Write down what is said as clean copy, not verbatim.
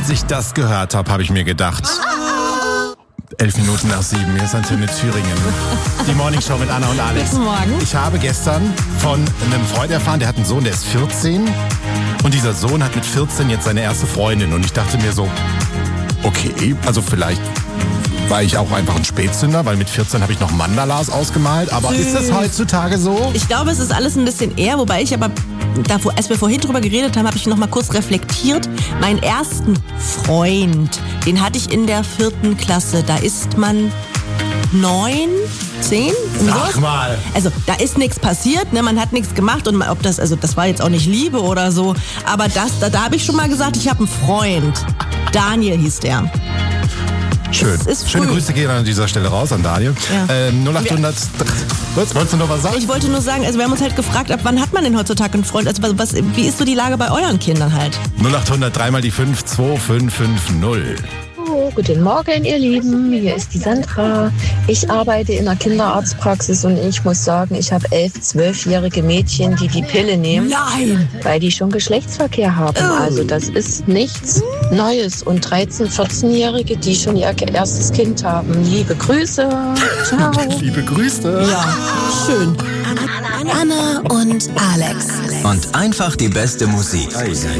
Als ich das gehört habe ich mir gedacht, 11 Minuten nach 7, hier ist Antenne Thüringen. Die Morningshow mit Anna und Alex. Guten Morgen. Ich habe gestern von einem Freund erfahren, der hat einen Sohn, der ist 14. Und dieser Sohn hat mit 14 jetzt seine erste Freundin. Und ich dachte mir so, okay, also vielleicht war ich auch einfach ein Spätzünder, weil mit 14 habe ich noch Mandalas ausgemalt. Aber ist das heutzutage so? Ich glaube, es ist alles ein bisschen eher, wobei ich aber, als wir vorhin drüber geredet haben, habe ich noch mal kurz reflektiert. Meinen ersten Freund, den hatte ich in der 4. Klasse. Da ist man 9, 10? Sag mal. Also da ist nichts passiert, ne? Man hat nichts gemacht und ob das, also das war jetzt auch nicht Liebe oder so. Aber da habe ich schon mal gesagt, ich habe einen Freund. Daniel hieß der. Schön. Schöne Grüße gehen an dieser Stelle raus an Daniel. Ja. 0800. Wolltest du noch was sagen? Ich wollte nur sagen, also wir haben uns halt gefragt, ab wann hat man denn heutzutage einen Freund? Also wie ist so die Lage bei euren Kindern halt? 0800 3 mal die 5 25550. Oh, guten Morgen, ihr Lieben. Hier ist die Sandra. Ich arbeite in einer Kinderarztpraxis und ich muss sagen, ich habe 11-, 12-jährige Mädchen, die die Pille nehmen. Nein! Weil die schon Geschlechtsverkehr haben. Also das ist nichts Neues. Und 13-, 14-jährige, die schon ihr erstes Kind haben. Liebe Grüße. Ciao. Liebe Grüße. Ja, schön. Anna und Alex. Und einfach die beste Musik.